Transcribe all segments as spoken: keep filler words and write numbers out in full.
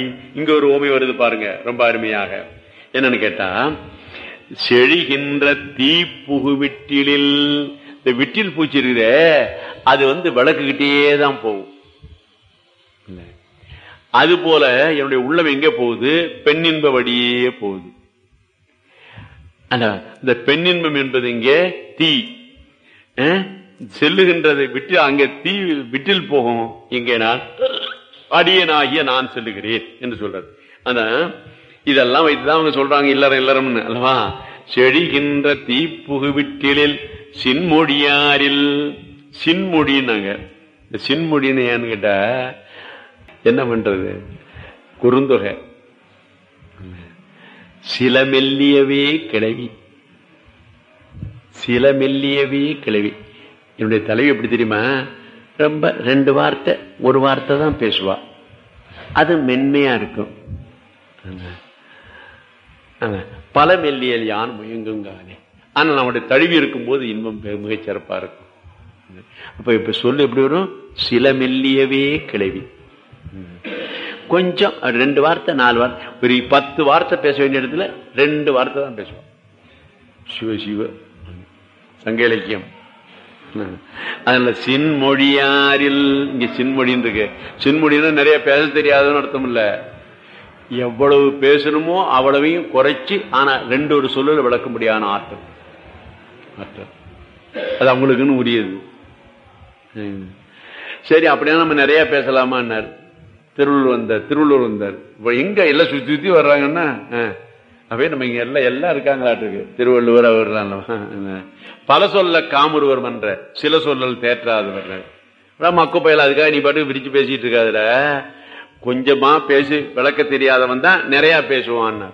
இங்க ஒரு ஓமை வருது பாருங்க, ரொம்ப அருமையாக. என்னன்னு கேட்டா, செழிகின்ற தீப்புகு விட்டிலில், இந்த விட்டில் பூச்சி இருக்குதே அது வந்து விளக்குக்கிட்டே தான் போகும். அது போல என்னுடைய உள்ளம் எங்க போகுது? பெண்ணின்ப வழியே போகுது. இந்த பெண்ணின்பம் என்பது இங்கே தீ செல்லுகின்றது விட்டு, அங்கே தீ விட்டில் போகும், இங்கே நான் அடியனாகிய நான் செல்லுகிறேன் என்று சொல்றது. அந்த இதெல்லாம் வைத்துதான் அவங்க சொல்றாங்க இல்லறம் இல்லறம்னு அல்லவா. செழிகின்ற தீப்புகு விட்டிலில் சின்மொழியாரில், சின்மொழின்னாங்க. இந்த சின்மொழின்னு ஏன்னு கேட்டா என்ன பண்றது? குறுந்தொகை. சில மெல்லியவே கிளவி, சில மெல்லியவே கிளவி. என்னுடைய தலைவி எப்படி தெரியுமா? ரொம்ப ரெண்டு வார்த்தை ஒரு வார்த்தை தான் பேசுவா, அது மென்மையா இருக்கும். பல மெல்லியல் யான் முயங்குங்கானே. ஆனா நம்முடைய தழுவி இருக்கும் போது இன்பம் மிகச் சிறப்பா இருக்கும். அப்ப இப்ப சொல்லு எப்படி வரும்? சில மெல்லியவே கிளவி. கொஞ்சம் ரெண்டு வார்த்தை நாலு வார்த்தை, ஒரு பத்து வார்த்தை பேச வேண்டிய இடத்துல ரெண்டு வார்த்தை தான் பேசுவோம். சிவ சிவ சங்க இலக்கியம். அதனால சின்மொழியாரில், இங்க சின்மொழின்னு இருக்கு. சின்மொழின்னா நிறைய பேச தெரியாதுன்னு அர்த்தம் இல்ல, எவ்வளவு பேசணுமோ அவ்வளவையும் குறைச்சு, ஆனா ரெண்டு ஒரு சொல்லுல விளக்க முடியாத ஆற்றல் ஆற்றல் அது அவங்களுக்குன்னு உரியது. சரி, அப்படியே நம்ம நிறைய பேசலாமான்னார். திருவள்ளூர் வந்தார் திருவள்ளூர் வந்தார் இப்ப எங்க எல்லாம் சுத்தி சுத்தி வர்றாங்கன்னா, அப்படியே நம்ம இங்க எல்லாம் எல்லாம் இருக்காங்களாட்டுருக்கு. திருவள்ளுவர் அவர் பல சொல்ல காமுருவர் மன்ற சில சொல்லல் தேற்றாதவர் மக்கு பயல. அதுக்காக நீ பாட்டுக்கு விரிச்சு பேசிட்டு இருக்காதுல, கொஞ்சமா பேசி விளக்க தெரியாதவன் தான் நிறைய பேசுவான்.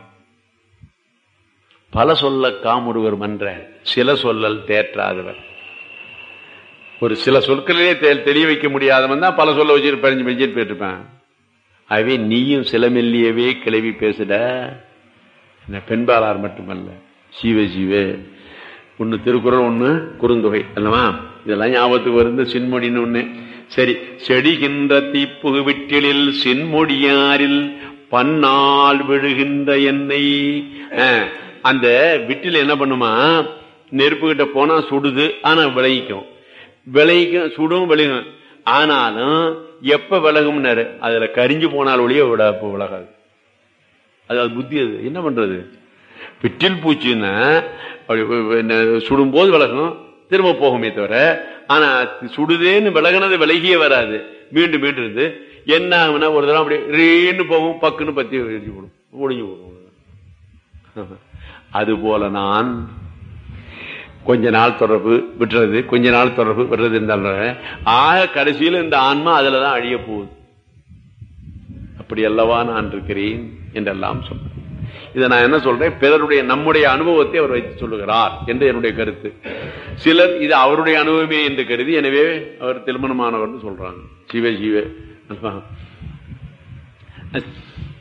பல சொல்ல காமுருவர் மன்ற சில சொல்லல் தேற்றாதவர். ஒரு சில சொற்களிலே தெளிய வைக்க முடியாதவன் தான் பல சொல்ல வச்சு பறிஞ்சு பெஞ்சிட்டு போயிட்டுருப்பேன். ஆகவே நீயும் சில மெல்லியவே கிளவி பேசுட. பெண்பாளார் மட்டுமல்ல, சீவ சீவ. ஒன்னு திருக்குறள், ஒண்ணு குறுந்தொகை அல்லவா. இதெல்லாம் ஞாபகத்துக்கு வருது. சின்மொழின்னு ஒண்ணு. சரி, செடிகின்ற தீப்புகு விட்டிலில் சின்மொழியாரில் பன்னால் விழுகின்ற எண்ணெய். அந்த விட்டில் என்ன பண்ணுமா? நெருப்பு கிட்ட போனா சுடுது, ஆனா விளைவிக்கும். விளைவிக்கும், சுடும், விளையும். ஆனாலும் எப்ப விலகும்னாரு, அதுல கரிஞ்சு போனால் ஒளிய விட விலகாது. அது புத்தி. அது என்ன பண்றது? விட்டில் பூச்சின்னா சுடும் போது விலகும், திரும்ப போகுமே தவிர, ஆனா சுடுதேன்னு விலகினது விலகியே வராது. மீண்டும் மீண்டும் இருந்து என்ன ஆகுனா, ஒரு தடவை அப்படி ரீன்னு போகும், பக்குன்னு பத்தி எரிஞ்சு போடும், ஒளிஞ்சு போடும். அது போல நான் கொஞ்ச நாள் தொடர்பு விட்டுறது, கொஞ்ச நாள் தொடர்பு விடுறது இருந்தாலும் ஆக கடைசியில் இந்த ஆன்மா அதுலதான் அழிய போகுது. அப்படி அல்லவா நான் இருக்கிறேன் என்றெல்லாம் சொல்றேன். இதை நான் என்ன சொல்றேன்? பிறருடைய நம்முடைய அனுபவத்தை அவர் வைத்து சொல்லுகிறார் என்று என்னுடைய கருத்து. சிலர் இது அவருடைய அனுபவமே என்று கருதி, எனவே அவர் திருமணமானவர் சொல்றாங்க. சிவ சிவ